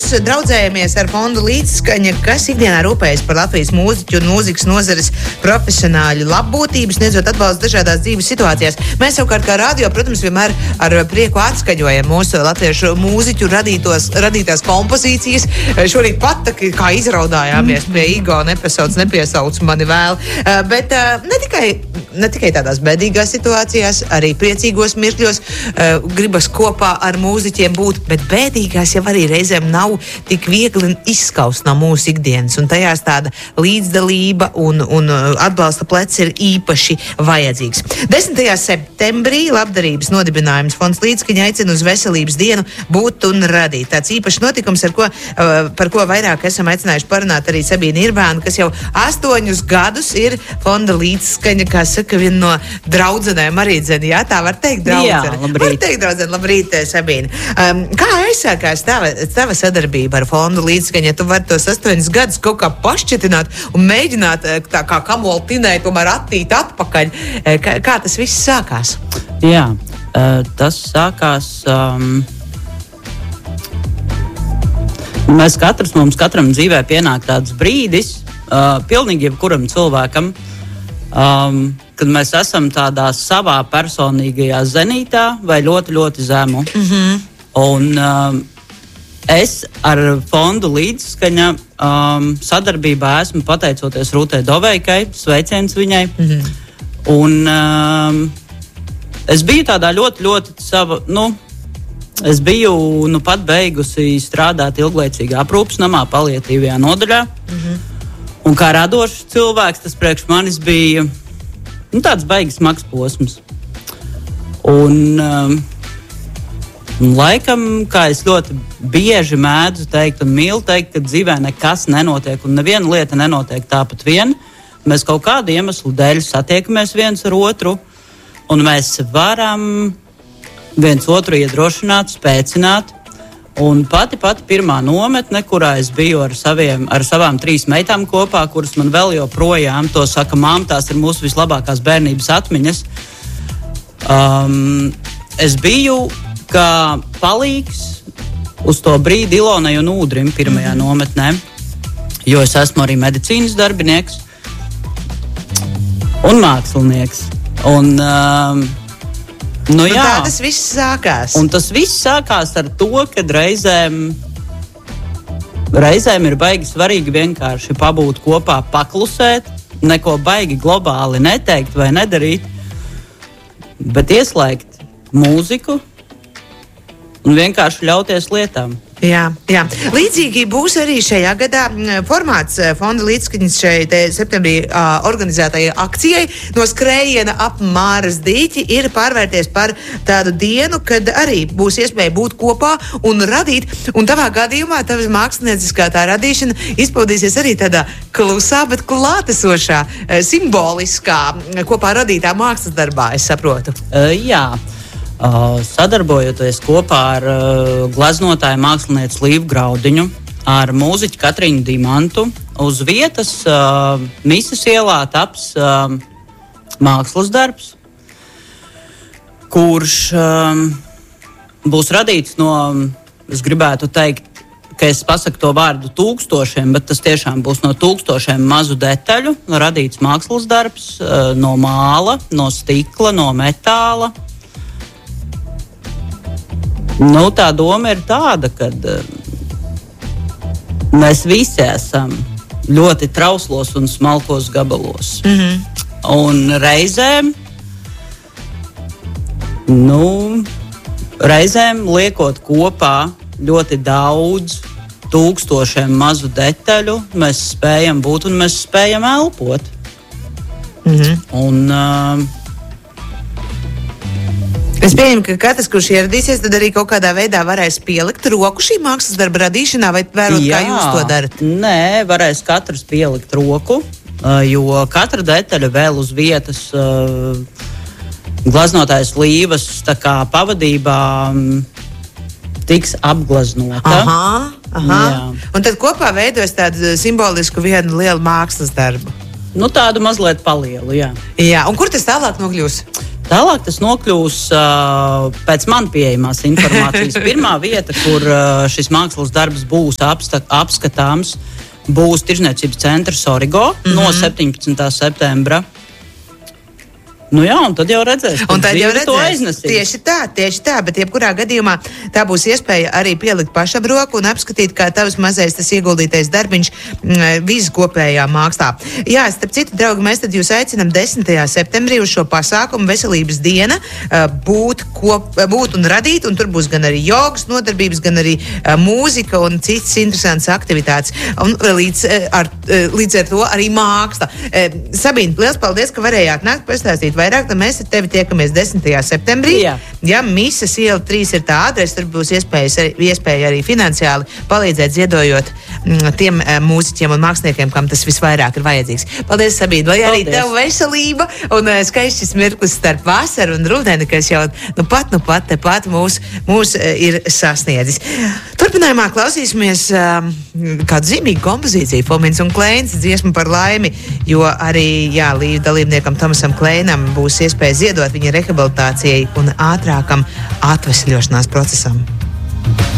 draudzējamies ar fondu Līdzskaņa, kas ikdienā rūpējas par Latvijas mūziķu un mūzikas nozares profesionāļu labbūtību, sniedzot atbalstu dažādās dzīves situācijās. Mēs savukārt kā radio, protams, vienmēr ar prieku atskaņojam mūsu latviešu mūziķu radītās kompozīcijas. Šorīt pat kā izraudājāmies pie Igo, nepiesauc mani vēl. Bet ne tikai tādās bēdīgās situācijās, arī priecīgos mirkļos gribas kopā ar mūziķiem būt, bet bēdīgās jau arī reizēm nav tik viegli izskaust no mūsu ikdienas, un tajās tāda līdzdalība un atbalsta plecs ir īpaši vajadzīgs. 10. septembrī labdarības nodibinājums fonds Līdzskaņa aicina uz veselības dienu būt un radīt. Tāds īpašs notikums, par ko vairāk esam aicinājuši parunāt arī Sabīna Irbāna, kas jau 8 gadus ir fonda Līdzskaņa, kā saka, viena no draudzenēm arī dzene. Jā, tā var teikt, draudzene. Jā, labrīt. Var teikt, draudzene, labrīt, Sabīna. Kā aizsākās tava sadarbība ar fondu Līdzskaņa? Tu vari tos 8 gadus kaut kā pašķetināt un mēģināt tā kā kamoltinē tomēr attīt atpakaļ. Kā tas viss sākās? Jā, tas sākās... Mums katram dzīvē pienāk tāds brīdis, pilnīgi jebkuram cilvēkam, kad mēs esam tādā savā personīgajā zenītā vai ļoti, ļoti zemu. Mm-hmm. Un es ar fondu Līdzskaņa sadarbībā esmu pateicoties Rūtai Doveikai, sveiciens viņai. Mm-hmm. Un es biju tādā ļoti, ļoti es biju pat beigusi strādāt ilglaicīgā aprūpes namā, paliatīvajā nodaļā. Mm-hmm. Un kā radošs cilvēks, tas priekš manis bija tāds baigas smags posms. Un laikam, kā es ļoti bieži mēdzu teikt un mīlu teikt, ka dzīvē nekas nenotiek un neviena lieta nenotiek tāpat vien. Mēs kaut kādu iemeslu dēļ satiekamies viens ar otru un mēs varam viens otru iedrošināt, spēcināt. Un pati pirmā nometne, kurā es biju ar savām 3 meitām kopā, kuras man vēl joprojām, to saka mamma, tās ir mūsu vislabākās bērnības atmiņas. Es biju kā palīgs uz to brīdi Ilonai un Ūdrim pirmajā nometnē, jo es esmu arī medicīnas darbinieks un mākslinieks. Jā. Tā tas viss sākās. Un tas viss sākās ar to, ka reizēm ir baigi svarīgi vienkārši pabūt kopā, paklusēt, neko baigi globāli neteikt vai nedarīt, bet ieslēgt mūziku un vienkārši ļauties lietām. Jā. Līdzīgi būs arī šajā gadā formāts fonda Līdzskaņas šeit septembrī organizētajai akcijai no skrējiena ap Māras dīķi ir pārvērties par tādu dienu, kad arī būs iespēja būt kopā un radīt. Un tavā gadījumā tava mākslinieciskā tā radīšana izpaudīsies arī tādā klusā, bet klātesošā, simboliskā, kopā radītā mākslas darbā, es saprotu. Jā. Sadarbojoties kopā ar gleznotāju mākslinieci Līvu Graudiņu, ar mūziķu Katrīnu Dimantu, uz vietas Mises ielā taps mākslas darbs, kurš būs radīts no, es gribētu teikt, ka es pasaku to vārdu 1000, bet tas tiešām būs no 1000 mazu detaļu, radīts mākslas darbs no māla, no stikla, no metāla. Tā doma ir tāda, ka mēs visi esam ļoti trauslos un smalkos gabalos. Mm-hmm. Un reizēm liekot kopā ļoti daudz 1000 mazu detaļu, mēs spējam būt un mēs spējam elpot. Mm-hmm. Es pieņemu, ka katrs, kurš ieradīsies, tad arī kaut kādā veidā varēs pielikt roku šī mākslas darba radīšanā, vai vērot, kā jūs to darat? Nē, varēs katrs pielikt roku, jo katra detaļa vēl uz vietas gleznotājs Līvas pavadībā tiks apgleznota. Aha. Un tad kopā veidos tādu simbolisku vienu lielu mākslas darbu. Tādu mazliet palielu, jā. Jā, un kur tas tālāk nokļūs? Tālāk tas nokļūs pēc man pieejamās informācijas. Pirmā vieta, kur šis mākslas darbs būs apskatāms, būs Tirzniecības centrs Origo no 17. septembra. Nu jā, un tad jau redzēs, un tad jau to aiznesīs. Tieši tā, bet jebkurā gadījumā tā būs iespēja arī pielikt pašam roku un apskatīt, kā tavs mazais tas ieguldītais darbiņš visas kopējā mākslā. Jā, starp citu, draugi, mēs tad jūs aicinam 10. septembrī uz šo pasākumu Veselības diena būt un radīt, un tur būs gan arī jogas nodarbības, gan arī mūzika un citas interesantas aktivitātes. Un līdz ar to arī māksla. Sabīne, liels paldies, ka varējāt nākt pastāstīt vairāk, tad mēs ar tevi tiekamies 10. septembrī. Ja Mises iela 3 ir tā adrese, tur būs iespēja arī finansiāli palīdzēt ziedojot tiem mūziķiem un māksliniekiem, kam tas visvairāk ir vajadzīgs. Paldies, Sabīne, lai arī tev veselība un skaists mirklis starp vasaru un rudeni, kas jau nu pat mūs ir sasniedzis. Turpinājumā klausīsimies kādu zīmīgu kompozīciju, Fomins un Kleins, dziesmu par laimi, jo arī līdz dalībniekam Tomasam Kleinam būs iespēja ziedot viņa rehabilitācijai un ātrākam atvesļošanās procesam.